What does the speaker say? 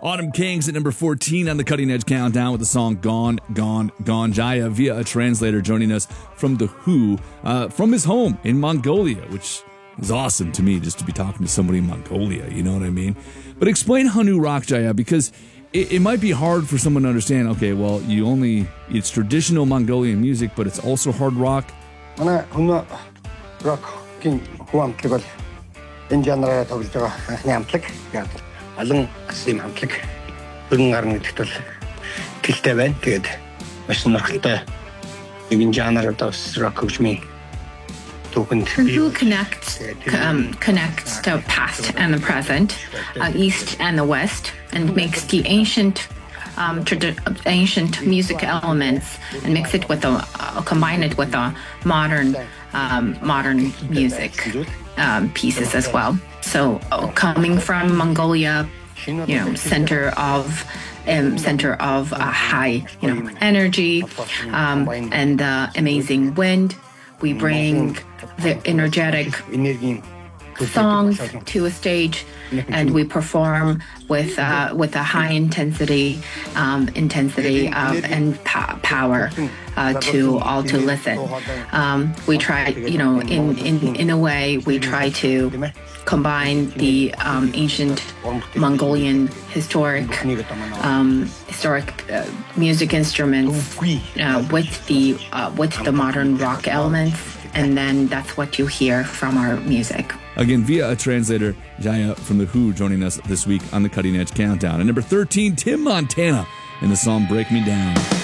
Autumn Kings at number 14 on the Cutting Edge Countdown with the song Gone, Gone, Gone. Jaya, via a translator, joining us from The Who, from his home in Mongolia, which is awesome to me just to be talking to somebody in Mongolia, you know what I mean? But explain Hanu rock, Jaya, because it might be hard for someone to understand, okay, well, it's traditional Mongolian music, but it's also hard rock. Hanu rock хуамтлаг бол энэ жанраараа тоглож байгаа анхны амтлаг. Яг алан асрын амтлаг. Хөргөн гарна гэдэгт бол гэлтэй байна. Тэгээд маш сонирхолтой энэ жанраар бас rock хөгжмийн Who connects the past and the present, east and the west, and makes the ancient music elements and combine it with the modern music pieces as well. So coming from Mongolia, center of high energy and the amazing wind. We bring the energetic songs to a stage, and we perform with a high intensity and power to listen. We try, in a way, we try to combine the ancient Mongolian historic music instruments with the modern rock elements, and then that's what you hear from our music. Again, via a translator, Jaya from The Who joining us this week on the Cutting Edge Countdown. And number 13, Tim Montana in the song Break Me Down.